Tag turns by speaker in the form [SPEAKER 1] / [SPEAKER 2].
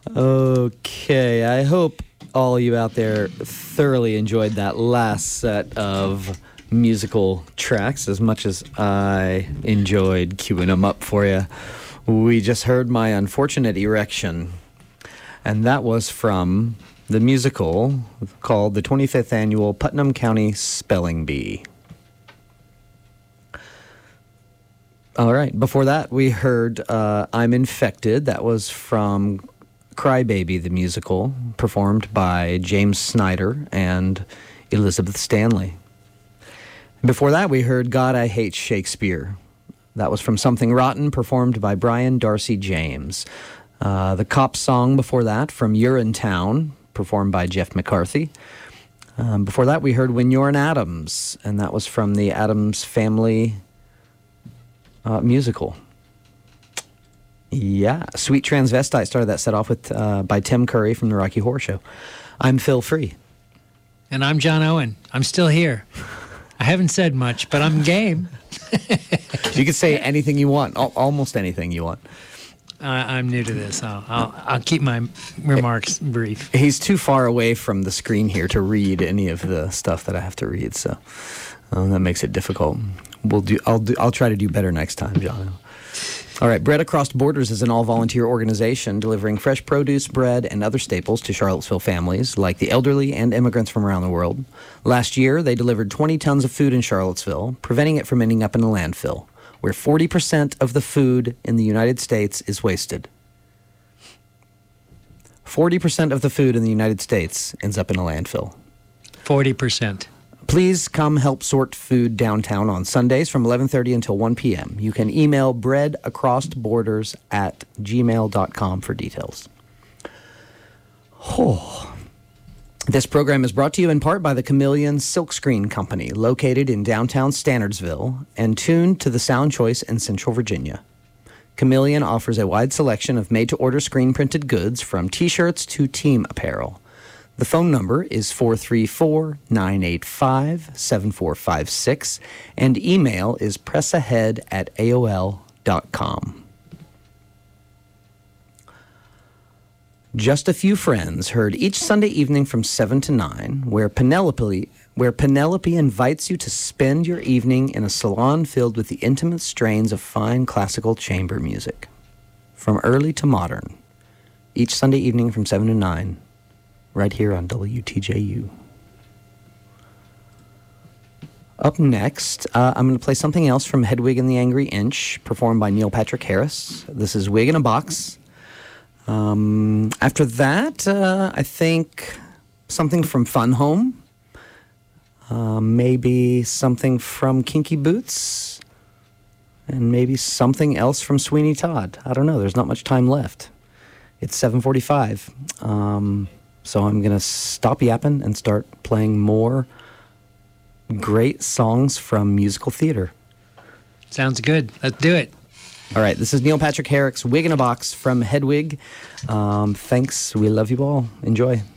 [SPEAKER 1] Okay, I hope all you out there thoroughly enjoyed that last set of musical tracks as much as I enjoyed queuing them up for you. We just heard My Unfortunate Erection, and that was from the musical called the 25th Annual Putnam County Spelling Bee. All right, before that we heard I'm Infected. That was from Crybaby, the musical, performed by James Snyder and Elizabeth Stanley. Before that, we heard God, I Hate Shakespeare. That was from Something Rotten, performed by Brian Darcy James. The Cop song before that, from Urinetown, performed by Jeff McCarthy. Before that, we heard When You're an Addams, and that was from the Addams Family musical. Yeah, Sweet Transvestite started that set off with by Tim Curry from the Rocky Horror Show. I'm Phil Free.
[SPEAKER 2] And I'm John Owen. I'm still here. I haven't said much, but I'm game.
[SPEAKER 1] You can say anything you want, almost anything you want.
[SPEAKER 2] I'm new to this. I'll keep my remarks brief.
[SPEAKER 1] He's too far away from the screen here to read any of the stuff that I have to read, so that makes it difficult. I'll try to do better next time, John. All right, Bread Across Borders is an all-volunteer organization delivering fresh produce, bread, and other staples to Charlottesville families, like the elderly and immigrants from around the world. Last year, they delivered 20 tons of food in Charlottesville, preventing it from ending up in a landfill, where 40% of the food in the United States is wasted. 40% of the food in the United States ends up in a landfill.
[SPEAKER 2] 40%.
[SPEAKER 1] Please come help sort food downtown on Sundays from 11:30 until 1 p.m. You can email breadacrossborders@gmail.com for details. Oh. This program is brought to you in part by the Chameleon Silkscreen Company, located in downtown Standardsville and tuned to the Sound Choice in Central Virginia. Chameleon offers a wide selection of made-to-order screen-printed goods from T-shirts to team apparel. The phone number is 434-985-7456, and email is pressahead@aol.com. Just a Few Friends, heard each Sunday evening from 7 to 9, where Penelope invites you to spend your evening in a salon filled with the intimate strains of fine classical chamber music. From early to modern, each Sunday evening from 7 to 9, right here on WTJU. Up next, I'm going to play something else from Hedwig and the Angry Inch, performed by Neil Patrick Harris. This is Wig in a Box. After that, I think something from Fun Home. Maybe something from Kinky Boots. And maybe something else from Sweeney Todd. I don't know. There's not much time left. It's 7:45. So I'm going to stop yapping and start playing more great songs from musical theater.
[SPEAKER 2] Sounds good. Let's do it.
[SPEAKER 1] All right, this is Neil Patrick Harris, Wig in a Box from Hedwig. Thanks. We love you all. Enjoy.